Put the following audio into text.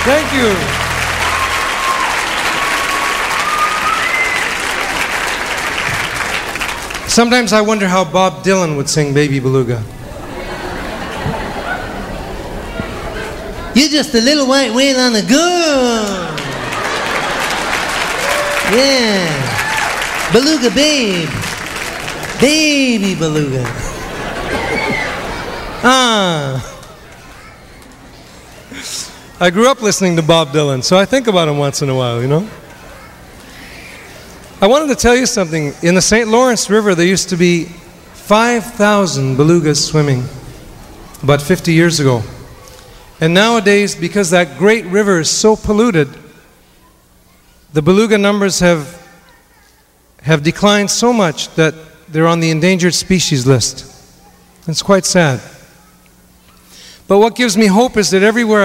Thank you. Sometimes I wonder how Bob Dylan would sing Baby Beluga. You're just a little white whale on a gun. Yeah. Beluga babe. Baby beluga. I grew up listening to Bob Dylan, so I think about him once in a while, you know? I wanted to tell you something. In the St. Lawrence River, there used to be 5,000 belugas swimming about 50 years ago. And nowadays, because that great river is so polluted, the beluga numbers have declined so much that they're on the endangered species list. It's quite sad. But what gives me hope is that everywhere